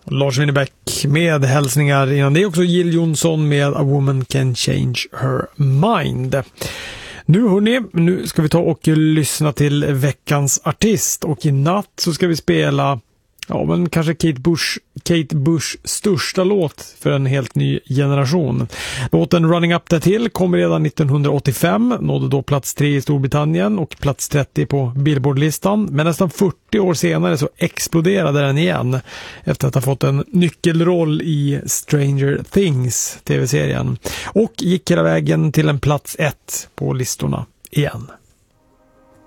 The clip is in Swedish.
Lars Winnerbäck med hälsningar innan det också Jill Johnson med A Woman Can Change Her Mind. Nu ska vi ta och lyssna till veckans artist, och i natt så ska vi spela kanske Kate Bushs största låt för en helt ny generation. Låten Running Up That Hill kom redan 1985, nådde då plats 3 i Storbritannien och plats 30 på Billboard-listan, men nästan 40 år senare så exploderade den igen efter att ha fått en nyckelroll i Stranger Things, tv-serien, och gick hela vägen till en plats 1 på listorna igen.